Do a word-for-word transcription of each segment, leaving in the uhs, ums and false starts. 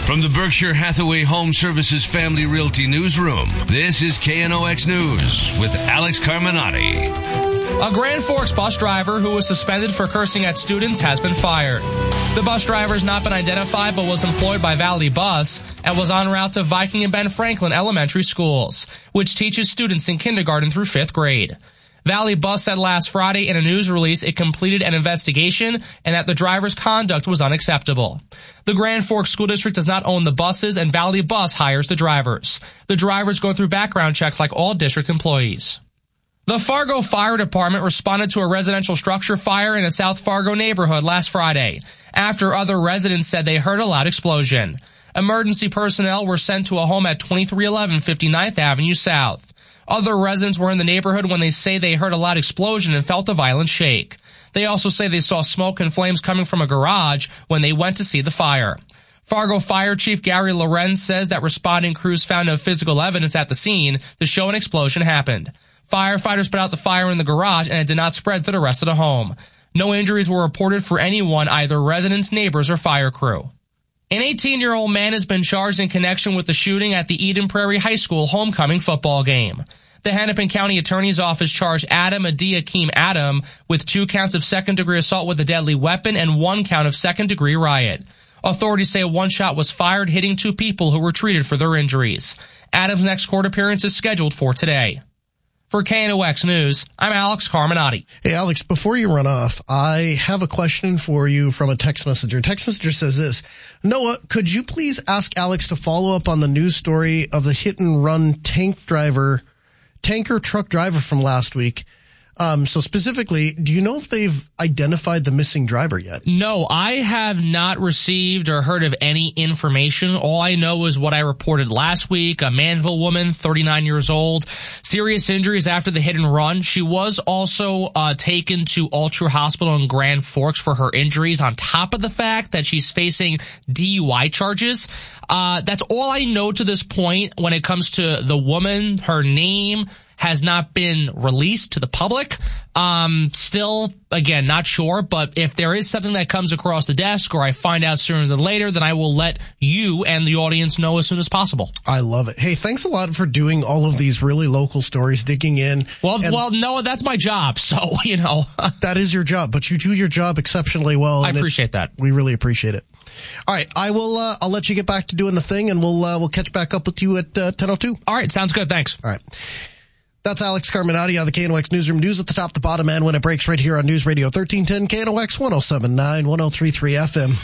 From the Berkshire Hathaway Home Services Family Realty Newsroom, this is K N O X News with Alex Carminati. A Grand Forks bus driver who was suspended for cursing at students has been fired. The bus driver has not been identified but was employed by Valley Bus and was en route to Viking and Ben Franklin Elementary Schools, which teaches students in kindergarten through fifth grade. Valley Bus said last Friday in a news release it completed an investigation and that the driver's conduct was unacceptable. The Grand Forks School District does not own the buses, and Valley Bus hires the drivers. The drivers go through background checks like all district employees. The Fargo Fire Department responded to a residential structure fire in a South Fargo neighborhood last Friday after other residents said they heard a loud explosion. Emergency personnel were sent to a home at twenty-three eleven fifty-ninth Avenue South. Other residents were in the neighborhood when they say they heard a loud explosion and felt a violent shake. They also say they saw smoke and flames coming from a garage when they went to see the fire. Fargo Fire Chief Gary Lorenz says that responding crews found no physical evidence at the scene to show an explosion happened. Firefighters put out the fire in the garage and it did not spread to the rest of the home. No injuries were reported for anyone, either residents, neighbors, or fire crew. An eighteen-year-old man has been charged in connection with the shooting at the Eden Prairie High School homecoming football game. The Hennepin County Attorney's Office charged Adam Adi-Akim Adam with two counts of second-degree assault with a deadly weapon and one count of second-degree riot. Authorities say one shot was fired, hitting two people who were treated for their injuries. Adam's next court appearance is scheduled for today. For K N O X News, I'm Alex Carminati. Hey, Alex, before you run off, I have a question for you from a text messenger. Text messenger says this: Noah, could you please ask Alex to follow up on the news story of the hit-and-run tank driver, tanker truck driver from last week? Um, so specifically, do you know if they've identified the missing driver yet? No, I have not received or heard of any information. All I know is what I reported last week. A Manville woman, thirty-nine years old, serious injuries after the hit and run. She was also uh, taken to Ultra Hospital in Grand Forks for her injuries, on top of the fact that she's facing D U I charges. Uh, that's all I know to this point when it comes to the woman. Her name has not been released to the public. Um, still, again, not sure, but if there is something that comes across the desk or I find out sooner than later, then I will let you and the audience know as soon as possible. I love it. Hey, thanks a lot for doing all of these really local stories, digging in. Well, well, no, that's my job, so, you know. That is your job, but you do your job exceptionally well. I appreciate that. We really appreciate it. All right, I will, uh, I'll let you get back to doing the thing, and we'll, uh, we'll catch back up with you at uh, ten oh two. All right, sounds good. Thanks. All right. That's Alex Carminati on the K N O X Newsroom. News at the top, the bottom, and when it breaks right here on News Radio thirteen ten K N O X one oh seven point nine, one oh three point three F M.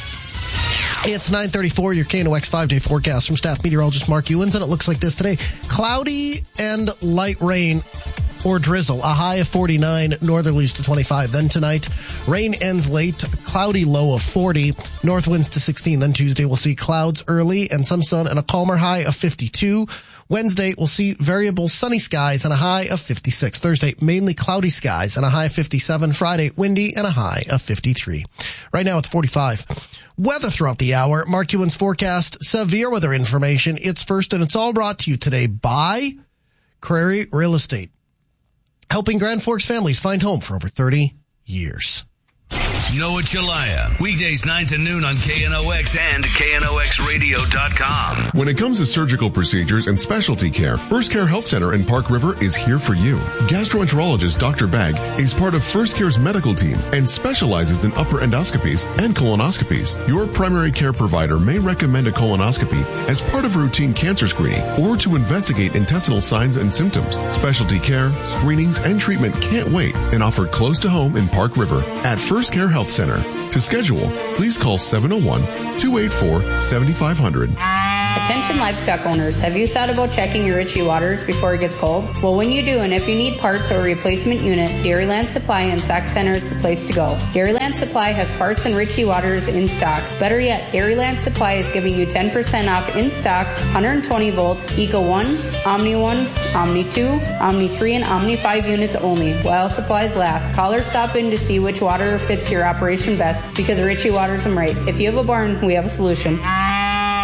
It's nine thirty-four, your K N O X five-day forecast from staff meteorologist Mark Ewens, and it looks like this today. Cloudy and light rain or drizzle, a high of forty-nine, northerlies to twenty-five. Then tonight, rain ends late, cloudy low of forty, north winds to sixteen. Then Tuesday, we'll see clouds early and some sun and a calmer high of fifty-two. Wednesday, we'll see variable sunny skies and a high of fifty-six. Thursday, mainly cloudy skies and a high of fifty-seven. Friday, windy and a high of fifty-three. Right now, it's forty-five. Weather throughout the hour. Mark Ewan's forecast, severe weather information. It's first, and it's all brought to you today by Crary Real Estate, helping Grand Forks families find home for over thirty years. Noah Chalaya, weekdays nine to noon on K N O X and K N O X radio dot com. When it comes to surgical procedures and specialty care, First Care Health Center in Park River is here for you. Gastroenterologist Doctor Bagg is part of First Care's medical team and specializes in upper endoscopies and colonoscopies. Your primary care provider may recommend a colonoscopy as part of routine cancer screening or to investigate intestinal signs and symptoms. Specialty care, screenings, and treatment can't wait and offered close to home in Park River at First Care Health Center. To schedule, please call seven oh one, two eight four, seven five zero zero. Attention livestock owners, have you thought about checking your Ritchie Waters before it gets cold? Well, when you do, and if you need parts or a replacement unit, Dairyland Supply in Sac Center is the place to go. Dairyland Supply has parts and Ritchie Waters in stock. Better yet, Dairyland Supply is giving you ten percent off in stock one hundred twenty volt Eco one, Omni one, Omni two, Omni three, and Omni five units only, while supplies last. Call or stop in to see which water fits your operation best, because Ritchie Waters them right. If you have a barn, we have a solution.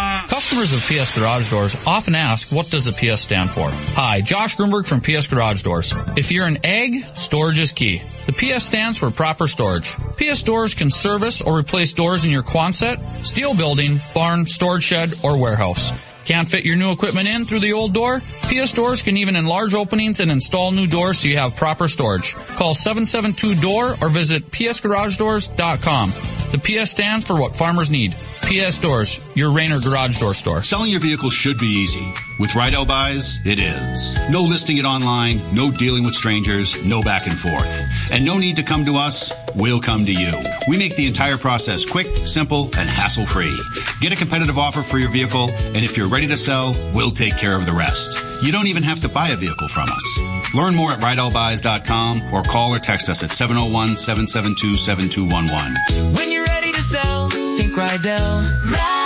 Customers of P S Garage Doors often ask, what does the P S stand for? Hi, Josh Grunberg from P S Garage Doors. If you're an egg, storage is key. The P S stands for proper storage. P S Doors can service or replace doors in your Quonset, steel building, barn, storage shed, or warehouse. Can't fit your new equipment in through the old door? P S Doors can even enlarge openings and install new doors so you have proper storage. Call seven seven two D O O R or visit p s garage doors dot com. The P S stands for what farmers need. P S Doors, your Rainer garage door store. Selling your vehicle should be easy. With Rydell Buys, it is. No listing it online, no dealing with strangers, no back and forth. And no need to come to us, we'll come to you. We make the entire process quick, simple, and hassle-free. Get a competitive offer for your vehicle, and if you're ready to sell, we'll take care of the rest. You don't even have to buy a vehicle from us. Learn more at rydell buys dot com or call or text us at seven oh one, seven seven two, seven two one one. When you're ready to sell, think Rydell.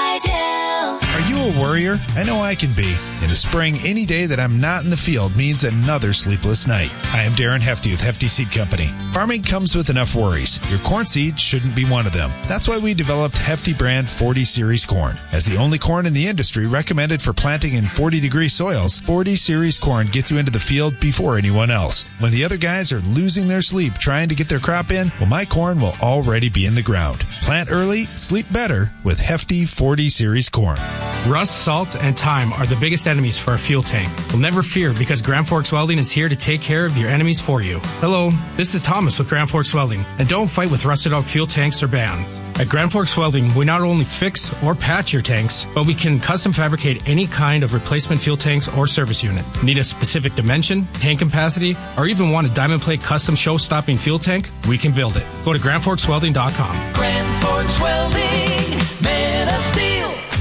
Rydell. Are you a worrier? I know I can be. In the spring, any day that I'm not in the field means another sleepless night. I am Darren Hefty with Hefty Seed Company. Farming comes with enough worries. Your corn seed shouldn't be one of them. That's why we developed Hefty brand forty series corn. As the only corn in the industry recommended for planting in forty degree soils, forty series corn gets you into the field before anyone else. When the other guys are losing their sleep trying to get their crop in, well, my corn will already be in the ground. Plant early, sleep better with Hefty forty series corn. Rust, salt, and time are the biggest enemies for a fuel tank. Well, never fear, because Grand Forks Welding is here to take care of your enemies for you. Hello, this is Thomas with Grand Forks Welding, and don't fight with rusted out fuel tanks or bands. At Grand Forks Welding, we not only fix or patch your tanks, but we can custom fabricate any kind of replacement fuel tanks or service unit. Need a specific dimension, tank capacity, or even want a diamond plate custom show-stopping fuel tank? We can build it. Go to grand forks welding dot com. Grand Forks Welding, man of steel.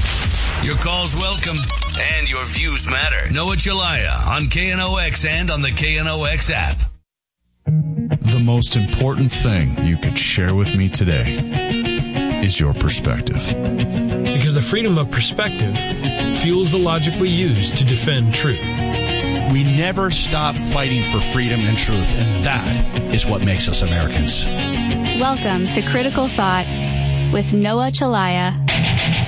Your call's welcome, and your views matter. Noah Chelaya on K N O X and on the K N O X app. The most important thing you could share with me today is your perspective. Because the freedom of perspective fuels the logic we use to defend truth. We never stop fighting for freedom and truth, and that is what makes us Americans. Welcome to Critical Thought with Noah Chelaya.